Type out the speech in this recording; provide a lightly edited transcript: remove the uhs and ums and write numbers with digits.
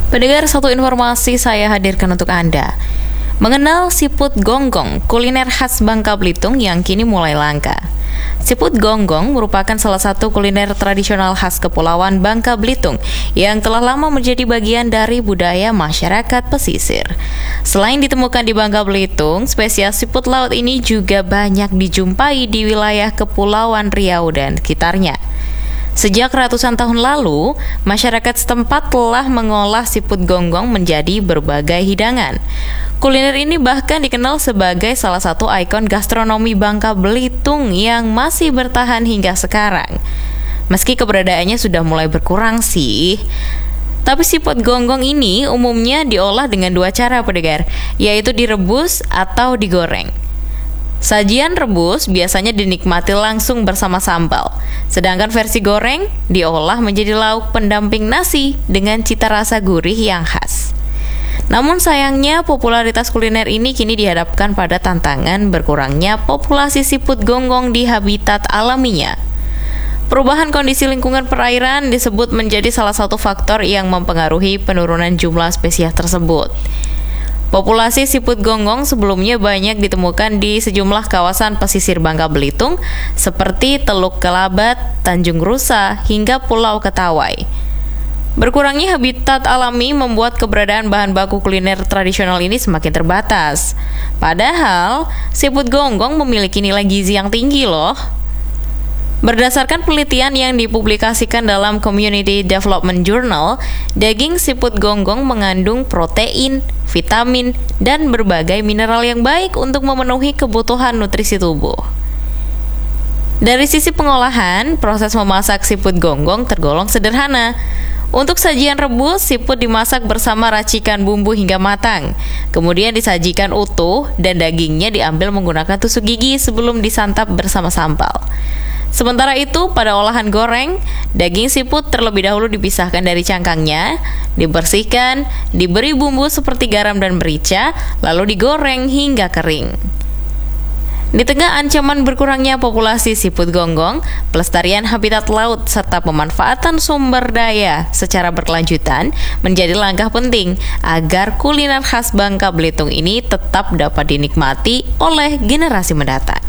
Pendengar, satu informasi saya hadirkan untuk Anda. Mengenal siput gonggong, kuliner khas Bangka Belitung yang kini mulai langka. Siput gonggong merupakan salah satu kuliner tradisional khas Kepulauan Bangka Belitung yang telah lama menjadi bagian dari budaya masyarakat pesisir. Selain ditemukan di Bangka Belitung, spesies siput laut ini juga banyak dijumpai di wilayah Kepulauan Riau dan sekitarnya. Sejak ratusan tahun lalu, masyarakat setempat telah mengolah siput gonggong menjadi berbagai hidangan. Kuliner ini bahkan dikenal sebagai salah satu ikon gastronomi Bangka Belitung yang masih bertahan hingga sekarang. Meski keberadaannya sudah mulai berkurang sih, tapi siput gonggong ini umumnya diolah dengan dua cara, pendengar, yaitu direbus atau digoreng. Sajian rebus biasanya dinikmati langsung bersama sambal, sedangkan versi goreng diolah menjadi lauk pendamping nasi dengan cita rasa gurih yang khas. Namun sayangnya popularitas kuliner ini kini dihadapkan pada tantangan berkurangnya populasi siput gonggong di habitat alaminya. Perubahan kondisi lingkungan perairan disebut menjadi salah satu faktor yang mempengaruhi penurunan jumlah spesies tersebut. Populasi siput gonggong sebelumnya banyak ditemukan di sejumlah kawasan pesisir Bangka Belitung seperti Teluk Kelabat, Tanjung Rusa, hingga Pulau Ketawai. Berkurangnya habitat alami membuat keberadaan bahan baku kuliner tradisional ini semakin terbatas. Padahal, siput gonggong memiliki nilai gizi yang tinggi loh. Berdasarkan penelitian yang dipublikasikan dalam Community Development Journal, daging siput gonggong mengandung protein, vitamin, dan berbagai mineral yang baik untuk memenuhi kebutuhan nutrisi tubuh. Dari sisi pengolahan, proses memasak siput gonggong tergolong sederhana. Untuk sajian rebus, siput dimasak bersama racikan bumbu hingga matang. Kemudian disajikan utuh dan dagingnya diambil menggunakan tusuk gigi sebelum disantap bersama sambal. Sementara itu, pada olahan goreng, daging siput terlebih dahulu dipisahkan dari cangkangnya, dibersihkan, diberi bumbu seperti garam dan merica, lalu digoreng hingga kering. Di tengah ancaman berkurangnya populasi siput gonggong, pelestarian habitat laut serta pemanfaatan sumber daya secara berkelanjutan menjadi langkah penting agar kuliner khas Bangka Belitung ini tetap dapat dinikmati oleh generasi mendatang.